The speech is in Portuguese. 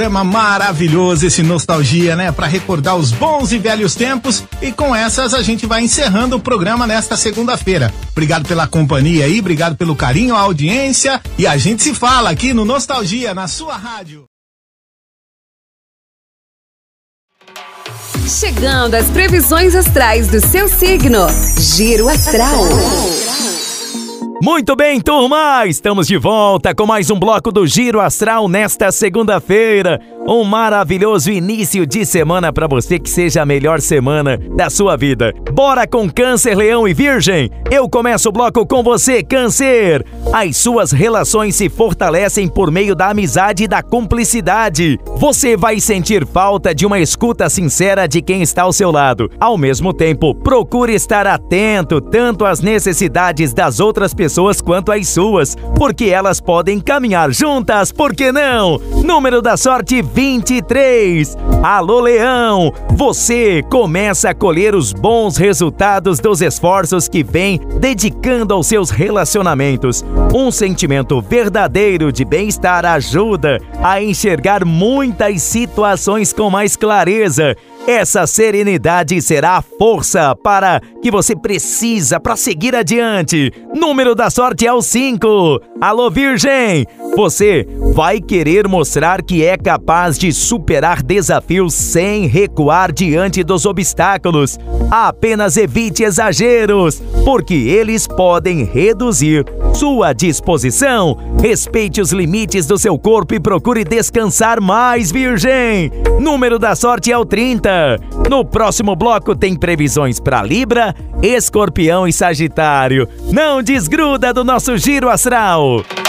programa maravilhoso, esse Nostalgia, né? Para recordar os bons e velhos tempos. E com essas a gente vai encerrando o programa nesta segunda-feira. Obrigado pela companhia aí, obrigado pelo carinho, a audiência. E a gente se fala aqui no Nostalgia, na sua rádio. Chegando às previsões astrais do seu signo. Giro Astral. Muito bem, turma! Estamos de volta com mais um bloco do Giro Astral nesta segunda-feira. Um maravilhoso início de semana para você, que seja a melhor semana da sua vida. Bora com Câncer, Leão e Virgem! Eu começo o bloco com você, Câncer! As suas relações se fortalecem por meio da amizade e da cumplicidade. Você vai sentir falta de uma escuta sincera de quem está ao seu lado. Ao mesmo tempo, procure estar atento tanto às necessidades das outras pessoas quanto às suas, porque elas podem caminhar juntas, por que não? Número da sorte 23. Alô, Leão! Você começa a colher os bons resultados dos esforços que vem dedicando aos seus relacionamentos. Um sentimento verdadeiro de bem-estar ajuda a enxergar muitas situações com mais clareza. Essa serenidade será a força para que você precisa para seguir adiante. Número da sorte é o 5. Alô, Virgem! Você vai querer mostrar que é capaz de superar desafios sem recuar diante dos obstáculos. Apenas evite exageros, porque eles podem reduzir sua disposição. Respeite os limites do seu corpo e procure descansar mais, Virgem! Número da sorte é o 30. No próximo bloco tem previsões para Libra, Escorpião e Sagitário. Não desgruda do nosso Giro Astral!